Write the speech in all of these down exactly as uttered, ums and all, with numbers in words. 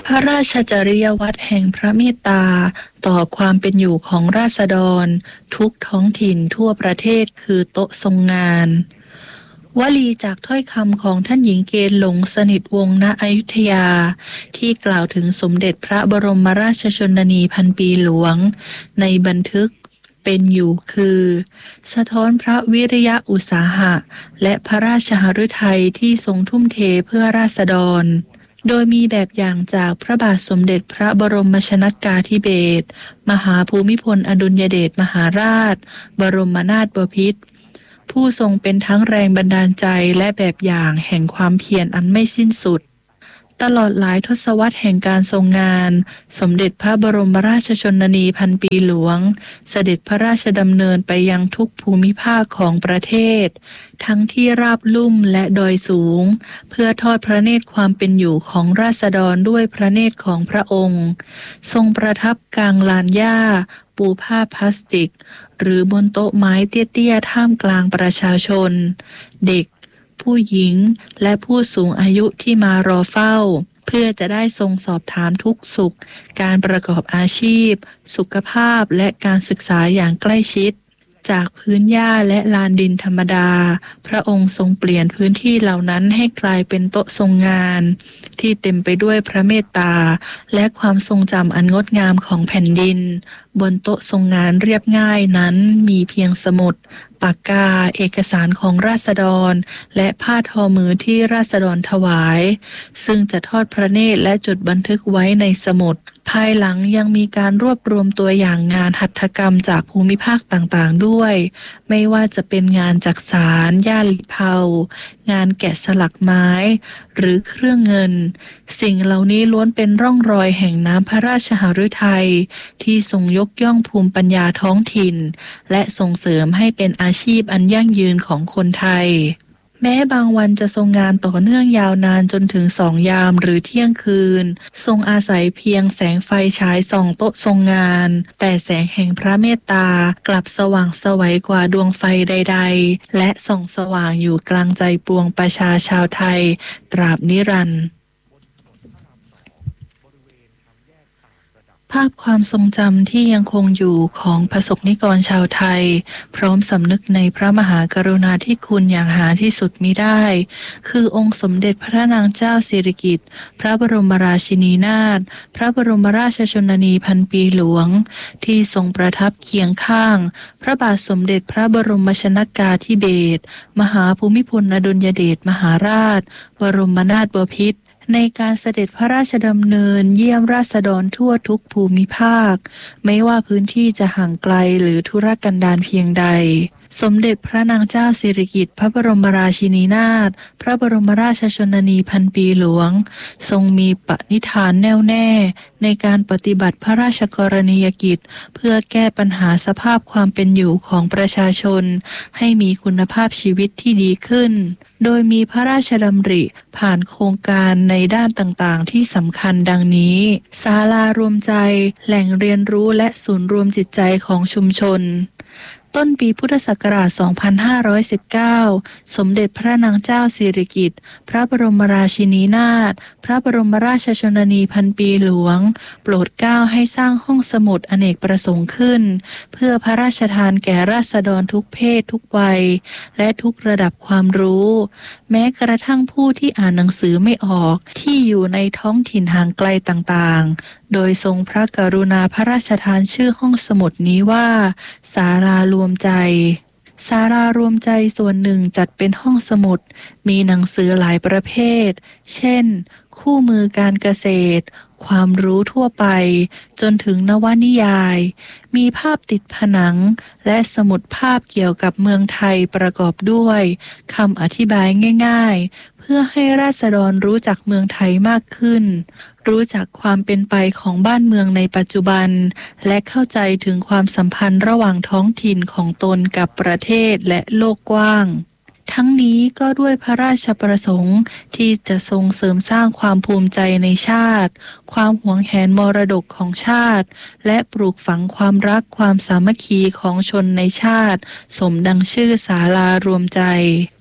พระราชจริยวัตรแห่งพระเมตตาต่อความเป็นอยู่ของราษฎรทุกท้องถิ่นทั่วประเทศคือโต๊ะทรงงานวลีจากถ้อยคำของท่านหญิงเกณฑ์หลงสนิทวงศ์ณอยุธยาที่กล่าวถึงสมเด็จพระบรมราชชนนีพันปีหลวงในบันทึกเป็นอยู่คือสะท้อนพระวิริยะอุตสาหะและพระราชหฤทัยที่ทรงทุ่มเทเพื่อราษฎรโดยมีแบบอย่างจากพระบาทสมเด็จพระบรมชนกาธิเบศรมหาภูมิพลอดุลยเดชมหาราชบรมนาถบพิตรผู้ทรงเป็นทั้งแรงบันดาลใจและแบบอย่างแห่งความเพียรอันไม่สิ้นสุดตลอดหลายทศวรรษแห่งการทรงงานสมเด็จพระบรมราชชนนีพันปีหลวงเสด็จพระราชดำเนินไปยังทุกภูมิภาคของประเทศทั้งที่ราบลุ่มและดอยสูงเพื่อทอดพระเนตรความเป็นอยู่ของราษฎรด้วยพระเนตรของพระองค์ทรงประทับกลางลานหญ้าปูผ้าพลาสติกหรือบนโต๊ะไม้เตี้ยๆท่ามกลางประชาชนเด็กผู้หญิงและผู้สูงอายุที่มารอเฝ้าเพื่อจะได้ทรงสอบถามทุกสุขการประกอบอาชีพสุขภาพและการศึกษาอย่างใกล้ชิดจากพื้นหญ้าและลานดินธรรมดาพระองค์ทรงเปลี่ยนพื้นที่เหล่านั้นให้กลายเป็นโต๊ะทรงงานที่เต็มไปด้วยพระเมตตาและความทรงจำอันงดงามของแผ่นดินบนโต๊ะทรงงานเรียบง่ายนั้นมีเพียงสมุดปากกาเอกสารของราษฎรและผ้าทอมือที่ราษฎรถวายซึ่งจะทอดพระเนตรและจดบันทึกไว้ในสมุดภายหลังยังมีการรวบรวมตัวอย่างงานหัตถกรรมจากภูมิภาคต่างๆด้วยไม่ว่าจะเป็นงานจักสานย่าลิเผางานแกะสลักไม้หรือเครื่องเงินสิ่งเหล่านี้ล้วนเป็นร่องรอยแห่งน้ำพระราชหฤทัยที่ทรงยกย่องภูมิปัญญาท้องถิ่นและส่งเสริมให้เป็นอาชีพอันยั่งยืนของคนไทยแม้บางวันจะทรงงานต่อเนื่องยาวนานจนถึงสองยามหรือเที่ยงคืนทรงอาศัยเพียงแสงไฟฉายส่องโต๊ะทรงงานแต่แสงแห่งพระเมตตากลับสว่างไสวกว่าดวงไฟใดๆและส่องสว่างอยู่กลางใจปวงประชาชาวไทยตราบนิรันดร์ภาพความทรงจำที่ยังคงอยู่ของประสบนิกรชาวไทยพร้อมสำนึกในพระมหากรุณาธิคุณอย่างหาที่สุดมิได้คือองค์สมเด็จพระนางเจ้าสิริกิติ์พระบรมราชินีนาถพระบรมราชชนนีพันปีหลวงที่ทรงประทับเคียงข้างพระบาทสมเด็จพระบรมชนกาธิเบศรมหาภูมิพลอดุลยเดชมหาราชบรมนาถบพิตรในการเสด็จพระราชดำเนินเยี่ยมราษฎรทั่วทุกภูมิภาคไม่ว่าพื้นที่จะห่างไกลหรือทุรกันดารเพียงใดสมเด็จพระนางเจ้าสิริกิติ์พระบรมราชินีนาถพระบรมราชชนนีพันปีหลวงทรงมีปณิธานแน่วแน่ในการปฏิบัติพระราชกรณียกิจเพื่อแก้ปัญหาสภาพความเป็นอยู่ของประชาชนให้มีคุณภาพชีวิตที่ดีขึ้นโดยมีพระราชดำริผ่านโครงการในด้านต่างๆที่สำคัญดังนี้ศาลารวมใจแหล่งเรียนรู้และศูนย์รวมจิตใจของชุมชนต้นปีพุทธศักราช สองพันห้าร้อยสิบเก้า สมเด็จพระนางเจ้าสิริกิติ์พระบรมราชินีนาถพระบรมราชชนนีพันปีหลวงโปรดเกล้าให้สร้างห้องสมุดอเนกประสงค์ขึ้นเพื่อพระราชทานแก่ราษฎรทุกเพศทุกวัยและทุกระดับความรู้แม้กระทั่งผู้ที่อ่านหนังสือไม่ออกที่อยู่ในท้องถิ่นห่างไกลต่างๆโดยทรงพระกรุณาพระราชทานชื่อห้องสมุดนี้ว่าศาลารวมใจศาลารวมใจส่วนหนึ่งจัดเป็นห้องสมุดมีหนังสือหลายประเภทเช่นคู่มือการเกษตรความรู้ทั่วไปจนถึงนวนิยายมีภาพติดผนังและสมุดภาพเกี่ยวกับเมืองไทยประกอบด้วยคำอธิบายง่ายๆเพื่อให้ราษฎรรู้จักเมืองไทยมากขึ้นรู้จักความเป็นไปของบ้านเมืองในปัจจุบันและเข้าใจถึงความสัมพันธ์ระหว่างท้องถิ่นของตนกับประเทศและโลกกว้างทั้งนี้ก็ด้วยพระราชประสงค์ที่จะทรงเสริมสร้างความภูมิใจในชาติความหวงแหนมรดกของชาติและปลูกฝังความรักความสามัคคีของชนในชาติสมดังชื่อศาลารวมใจ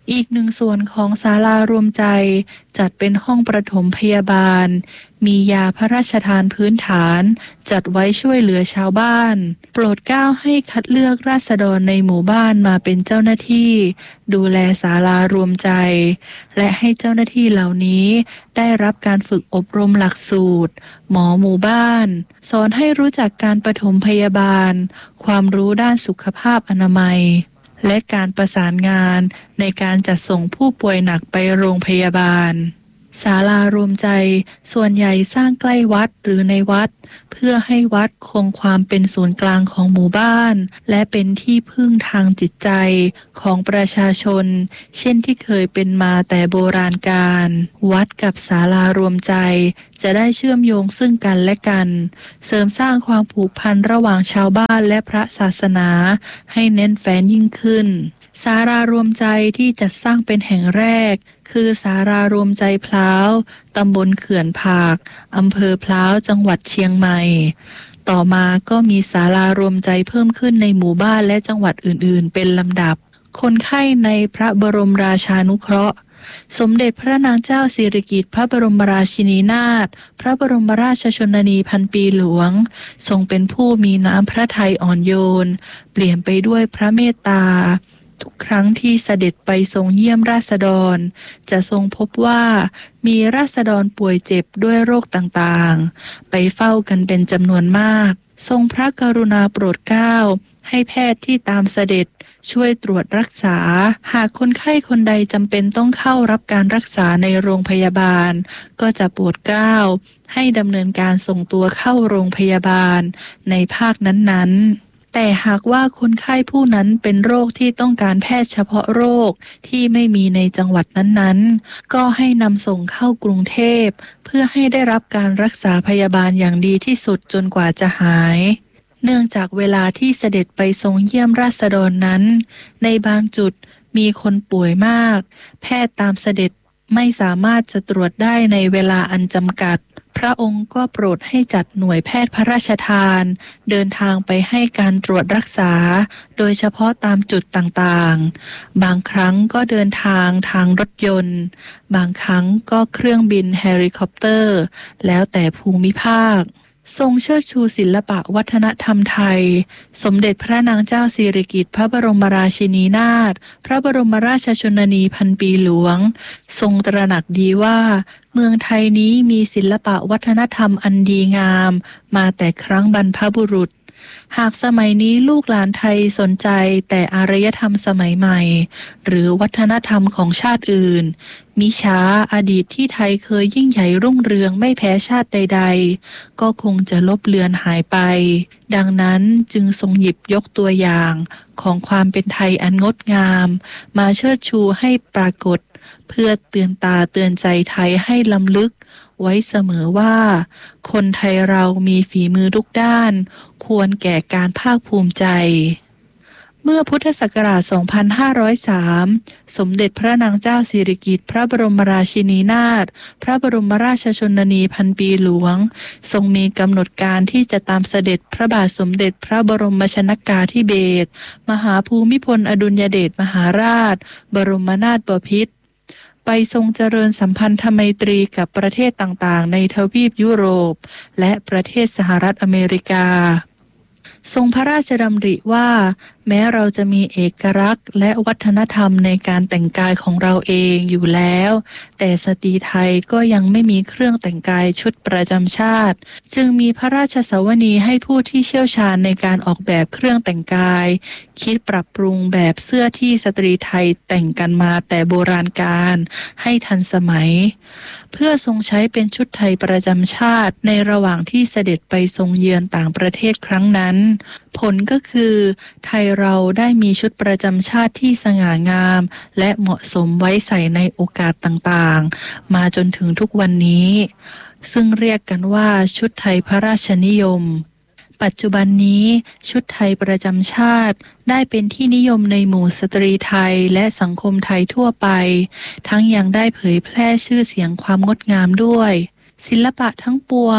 อีกหนึ่งส่วนของศาลารวมใจจัดเป็นห้องปฐมพยาบาลมียาพระราชทานพื้นฐานจัดไว้ช่วยเหลือชาวบ้านโปรดเกล้าให้คัดเลือกราษฎรในหมู่บ้านมาเป็นเจ้าหน้าที่ดูแลศาลารวมใจและให้เจ้าหน้าที่เหล่านี้ได้รับการฝึกอบรมหลักสูตรหมอหมู่บ้านสอนให้รู้จักการปฐมพยาบาลความรู้ด้านสุขภาพอนามัยและการประสานงานในการจัดส่งผู้ป่วยหนักไปโรงพยาบาลศาลารวมใจส่วนใหญ่สร้างใกล้วัดหรือในวัดเพื่อให้วัดคงความเป็นศูนย์กลางของหมู่บ้านและเป็นที่พึ่งทางจิตใจของประชาชนเช่นที่เคยเป็นมาแต่โบราณกาลวัดกับศาลารวมใจจะได้เชื่อมโยงซึ่งกันและกันเสริมสร้างความผูกพันระหว่างชาวบ้านและพระศาสนาให้แน่นแฟ้นยิ่งขึ้นศาลารวมใจที่จัดสร้างเป็นแห่งแรกคือศาลารวมใจพร้าวตำบลเขื่อนผากอำเภอพร้าวจังหวัดเชียงใหม่ต่อมาก็มีศาลารวมใจเพิ่มขึ้นในหมู่บ้านและจังหวัดอื่นๆเป็นลำดับคนไข้ในพระบรมราชานุเคราะห์สมเด็จพระนางเจ้าสิริกิติ์พระบรมราชินีนาถพระบรมราชชนนีพันปีหลวงทรงเป็นผู้มีน้ำพระทัยอ่อนโยนเปลี่ยนไปด้วยพระเมตตาทุกครั้งที่เสด็จไปทรงเยี่ยมราษฎรจะทรงพบว่ามีราษฎรป่วยเจ็บด้วยโรคต่างๆไปเฝ้ากันเป็นจำนวนมากทรงพระกรุณาโปรดเกล้าให้แพทย์ที่ตามเสด็จช่วยตรวจรักษาหากคนไข้คนใดจำเป็นต้องเข้ารับการรักษาในโรงพยาบาลก็จะโปรดเกล้าให้ดำเนินการส่งตัวเข้าโรงพยาบาลในภาคนั้นๆแต่หากว่าคนไข้ผู้นั้นเป็นโรคที่ต้องการแพทย์เฉพาะโรคที่ไม่มีในจังหวัดนั้นๆก็ให้นำส่งเข้ากรุงเทพเพื่อให้ได้รับการรักษาพยาบาลอย่างดีที่สุดจนกว่าจะหายเนื่องจากเวลาที่เสด็จไปทรงเยี่ยมราษฎรนั้นในบางจุดมีคนป่วยมากแพทย์ตามเสด็จไม่สามารถจะตรวจได้ในเวลาอันจำกัดพระองค์ก็โปรดให้จัดหน่วยแพทย์พระราชทานเดินทางไปให้การตรวจรักษาโดยเฉพาะตามจุดต่างๆบางครั้งก็เดินทางทางรถยนต์บางครั้งก็เครื่องบินเฮลิคอปเตอร์แล้วแต่ภูมิภาคทรงเชิดชูศิลปะวัฒนธรรมไทยสมเด็จพระนางเจ้าสิริกิติ์พระบรมราชินีนาถพระบรมราชชนนีพันปีหลวงทรงตระหนักดีว่าเมืองไทยนี้มีศิลปะวัฒนธรรมอันดีงามมาแต่ครั้งบรรพบุรุษหากสมัยนี้ลูกหลานไทยสนใจแต่อารยธรรมสมัยใหม่หรือวัฒนธรรมของชาติอื่นมิช้าอดีตที่ไทยเคยยิ่งใหญ่รุ่งเรืองไม่แพ้ชาติใดๆก็คงจะลบเลือนหายไปดังนั้นจึงทรงหยิบยกตัวอย่างของความเป็นไทยอันงดงามมาเชิดชูให้ปรากฏเพื่อเตือนตาเตือนใจไทยให้ลำลึกไว้เสมอว่าคนไทยเรามีฝีมือทุกด้านควรแก่การภาคภูมิใจเมื่อพุทธศักราช สองพันห้าร้อยสาม สมเด็จพระนางเจ้าสิริกิติ์พระบรมราชินีนาถพระบรมราชชนนีพันปีหลวงทรงมีกำหนดการที่จะตามเสด็จพระบาทสมเด็จพระบรมชนกาธิเบศรมหาภูมิพลอดุลยเดชมหาราชบรมนาถบพิตรไปทรงเจริญสัมพันธไมตรีกับประเทศต่างๆในทวีปยุโรปและประเทศสหรัฐอเมริกาทรงพระราชดำริว่าแม้เราจะมีเอกลักษณ์และวัฒนธรรมในการแต่งกายของเราเองอยู่แล้วแต่สตรีไทยก็ยังไม่มีเครื่องแต่งกายชุดประจำชาติจึงมีพระราชสวนีให้ผู้ที่เชี่ยวชาญในการออกแบบเครื่องแต่งกายคิดปรับปรุงแบบเสื้อที่สตรีไทยแต่งกันมาแต่โบราณกาลให้ทันสมัยเพื่อทรงใช้เป็นชุดไทยประจำชาติในระหว่างที่เสด็จไปทรงเยือนต่างประเทศครั้งนั้นผลก็คือไทยเราได้มีชุดประจำชาติที่สง่างามและเหมาะสมไว้ใส่ในโอกาสต่างๆมาจนถึงทุกวันนี้ซึ่งเรียกกันว่าชุดไทยพระราชนิยมปัจจุบันนี้ชุดไทยประจำชาติได้เป็นที่นิยมในหมู่สตรีไทยและสังคมไทยทั่วไปทั้งยังได้เผยแพร่ชื่อเสียงความงดงามด้วยศิลปะทั้งปวงป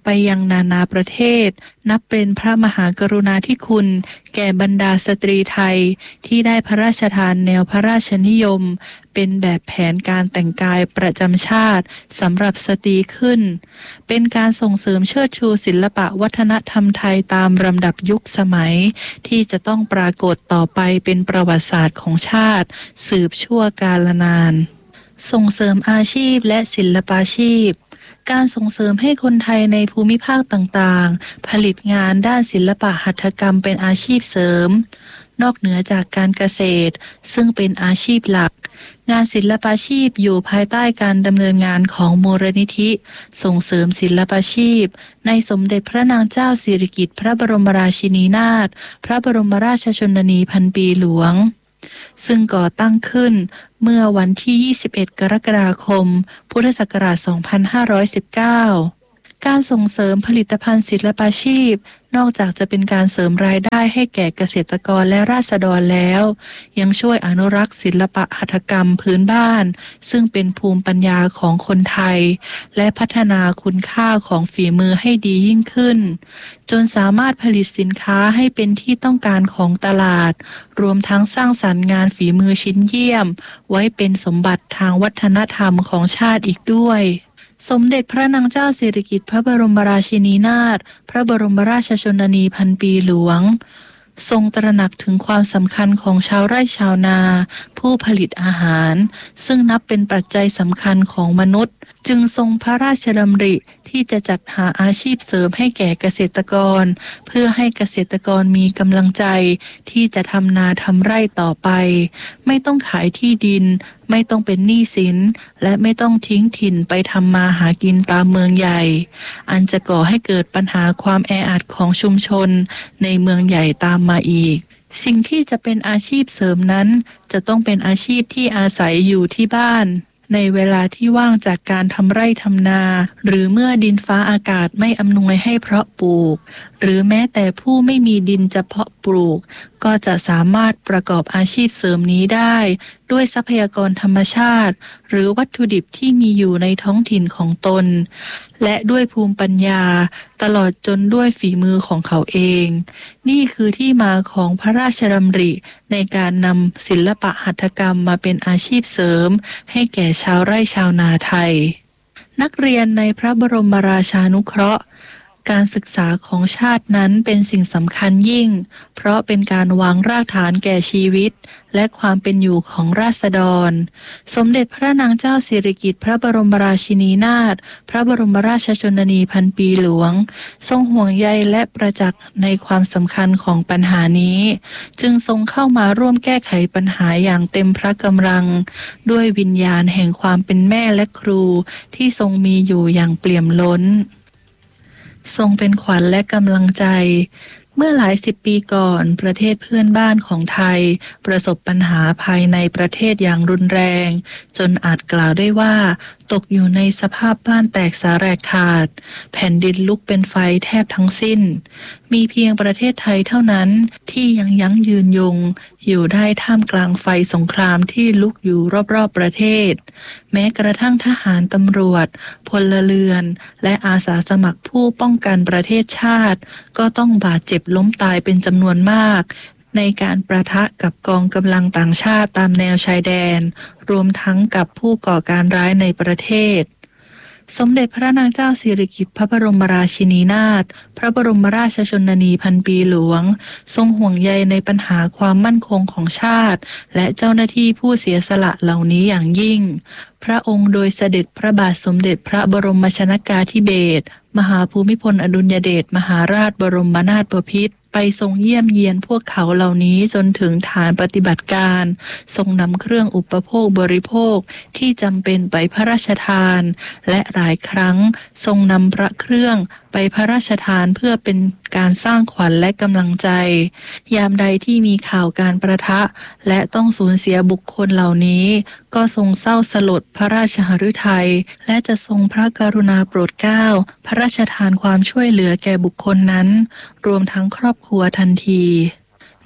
ไปยังนานาประเทศนับเป็นพระมหากรุณาธิคุณแก่บรรดาสตรีไทยที่ได้พระราชทานแนวพระราชนิยมเป็นแบบแผนการแต่งกายประจำชาติสำหรับสตรีขึ้นเป็นการส่งเสริมเชิดชูศิลปะวัฒนธรรมไทยตามลำดับยุคสมัยที่จะต้องปรากฏต่อไปเป็นประวัติศาสตร์ของชาติสืบชั่วกาลนานส่งเสริมอาชีพและศิลปาชีพการส่งเสริมให้คนไทยในภูมิภาคต่างๆผลิตงานด้านศิลปะหัตถกรรมเป็นอาชีพเสริมนอกเหนือจากการเกษตรซึ่งเป็นอาชีพหลักงานศิลปาชีพอยู่ภายใต้การดำเนินงานของมูลนิธิส่งเสริมศิลปาชีพในสมเด็จพระนางเจ้าสิริกิติ์พระบรมราชินีนาถพระบรมราชชนนีพันปีหลวงซึ่งก่อตั้งขึ้นเมื่อวันที่ยี่สิบเอ็ดกรกฎาคมพุทธศักราชสองพันห้าร้อยสิบเก้าการส่งเสริมผลิตภัณฑ์ศิลปาชีพนอกจากจะเป็นการเสริมรายได้ให้แก่เกษตรกรและราษฎรแล้วยังช่วยอนุรักษ์ศิลปะหัตถกรรมพื้นบ้านซึ่งเป็นภูมิปัญญาของคนไทยและพัฒนาคุณค่าของฝีมือให้ดียิ่งขึ้นจนสามารถผลิตสินค้าให้เป็นที่ต้องการของตลาดรวมทั้งสร้างสรรค์งานฝีมือชิ้นเยี่ยมไว้เป็นสมบัติทางวัฒนธรรมของชาติอีกด้วยสมเด็จพระนางเจ้าสิริกิติ์พระบรมราชินีนาถพระบรมราชชนนีพันปีหลวงทรงตระหนักถึงความสำคัญของชาวไร่ชาวนาผู้ผลิตอาหารซึ่งนับเป็นปัจจัยสำคัญของมนุษย์จึงทรงพระราชดำริที่จะจัดหาอาชีพเสริมให้แก่เกษตรกรเพื่อให้เกษตรกรมีกำลังใจที่จะทำนาทำไร่ต่อไปไม่ต้องขายที่ดินไม่ต้องเป็นหนี้สินและไม่ต้องทิ้งถิ่นไปทำมาหากินตามเมืองใหญ่อันจะก่อให้เกิดปัญหาความแออัดของชุมชนในเมืองใหญ่ตามมาอีกสิ่งที่จะเป็นอาชีพเสริมนั้นจะต้องเป็นอาชีพที่อาศัยอยู่ที่บ้านในเวลาที่ว่างจากการทำไร่ทำนาหรือเมื่อดินฟ้าอากาศไม่อำนวยให้เพาะปลูกหรือแม้แต่ผู้ไม่มีดินจะเพาะปลูกก็จะสามารถประกอบอาชีพเสริมนี้ได้ด้วยทรัพยากรธรรมชาติหรือวัตถุดิบที่มีอยู่ในท้องถิ่นของตนและด้วยภูมิปัญญาตลอดจนด้วยฝีมือของเขาเองนี่คือที่มาของพระราชดำริในการนำศิลปะหัตถกรรมมาเป็นอาชีพเสริมให้แก่ชาวไร่ชาวนาไทยนักเรียนในพระบรมราชานุเคราะห์การศึกษาของชาตินั้นเป็นสิ่งสำคัญยิ่งเพราะเป็นการวางรากฐานแก่ชีวิตและความเป็นอยู่ของราษฎรสมเด็จพระนางเจ้าสิริกิติ์พระบรมราชินีนาถพระบรมราชชนนีพันปีหลวงทรงห่วงใยและประจักษ์ในความสำคัญของปัญหานี้จึงทรงเข้ามาร่วมแก้ไขปัญหาอย่างเต็มพระกำลังด้วยวิญญาณแห่งความเป็นแม่และครูที่ทรงมีอยู่อย่างเปี่ยมล้นทรงเป็นขวัญและกำลังใจเมื่อหลายสิบปีก่อนประเทศเพื่อนบ้านของไทยประสบปัญหาภายในประเทศอย่างรุนแรงจนอาจกล่าวได้ว่าตกอยู่ในสภาพบ้านแตกสาแหรกขาดแผ่นดินลุกเป็นไฟแทบทั้งสิ้นมีเพียงประเทศไทยเท่านั้นที่ยังยั้งยืนยงอยู่ได้ท่ามกลางไฟสงครามที่ลุกอยู่รอบๆประเทศแม้กระทั่งทหารตำรวจพลเรือนและอาสาสมัครผู้ป้องกันประเทศชาติก็ต้องบาดเจ็บล้มตายเป็นจำนวนมากในการประทะกับกองกำลังต่างชาติตามแนวชายแดนรวมทั้งกับผู้ก่อการร้ายในประเทศสมเด็จพระนางเจ้าสิริกิติ์พระบรมราชินีนาถพระบรมราชชนนีพันปีหลวงทรงห่วงใยในปัญหาความมั่นคงของชาติและเจ้าหน้าที่ผู้เสียสละเหล่านี้อย่างยิ่งพระองค์โดยเสด็จพระบาทสมเด็จพระบรมชนกาธิเบศรมหาภูมิพลอดุลยเดชมหาราชบรมนาถบพิตรไปทรงเยี่ยมเยียนพวกเขาเหล่านี้จนถึงฐานปฏิบัติการทรงนำเครื่องอุปโภคบริโภคที่จำเป็นไปพระราชทานและหลายครั้งทรงนำพระเครื่องไปพระราชทานเพื่อเป็นการสร้างขวัญและกำลังใจยามใดที่มีข่าวการประทะและต้องสูญเสียบุคคลเหล่านี้ก็ทรงเศร้าสลดพระราชหฤทัยและจะทรงพระกรุณาโปรดเกล้าพระราชทานความช่วยเหลือแก่บุคคลนั้นรวมทั้งครอบครัวทันที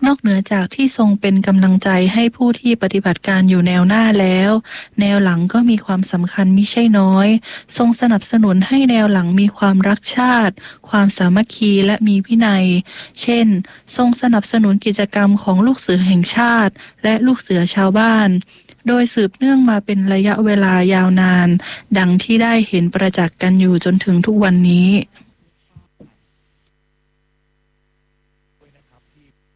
นอกเหนือจากที่ทรงเป็นกำลังใจให้ผู้ที่ปฏิบัติการอยู่แนวหน้าแล้ว แนวหลังก็มีความสำคัญมิใช่น้อย ทรงสนับสนุนให้แนวหลังมีความรักชาติ ความสามัคคีและมีวินัย เช่น ทรงสนับสนุนกิจกรรมของลูกเสือแห่งชาติ และลูกเสือชาวบ้าน โดยสืบเนื่องมาเป็นระยะเวลายาวนาน ดังที่ได้เห็นประจักษ์กันอยู่จนถึงทุกวันนี้